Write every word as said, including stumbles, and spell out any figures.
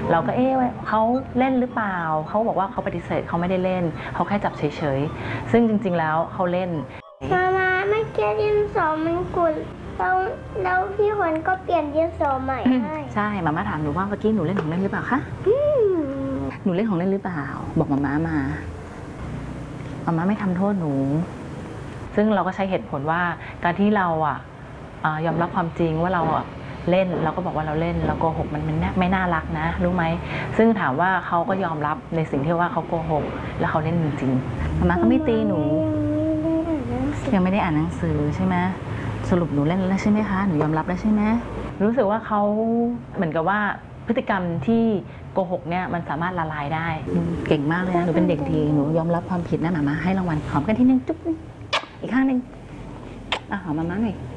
เราก็เอ๊ะเขาเล่นหรือเปล่าเขาบอกว่าเขาปฏิเสธเขาไม่ได้เล่นเขาแค่จับเฉยๆซึ่งจริงๆแล้วเขาเล่นมามาเมื่อกี้ดินสอมันกุดแล้วแล้วพี่คนก็เปลี่ยนดินสอใหม่ให้ใช่มาม่าถามหนูว่าเมื่อกี้หนูเล่นของเล่นหรือเปล่าคะหนูเล่นของเล่นหรือเปล่าบอกมาม่ามามาม่าไม่ทำโทษหนูซึ่งเราก็ใช้เหตุผลว่าการที่เราอ่ะยอมรับความจริงว่าเราอ่ะเล่นเราก็บอกว่าเราเล่นเราโกหกมันมันไม่น่ารักนะรู้ไหมซึ่งถามว่าเขาก็ยอมรับในสิ่งที่ว่าเขาโกหกแล้วเขาเล่นจริงๆมาม่าก็ไม่ตีหนูยังไม่ได้อ่านหนังสือใช่ไหมสรุปหนูเล่นแล้วใช่ไหมคะหนูยอมรับแล้วใช่ไหมรู้สึกว่าเขาเหมือนกับว่าพฤติกรรมที่โกหกเนี่ยมันสามารถละลายได้เก่งมากเลยนะหนูเป็นเด็กดีหนูยอมรับความผิดนะมาม่าให้รางวัลหอมกันทีนึงจุ๊บอีกข้างหนึ่งอ่ะหอมมาม่าหน่อย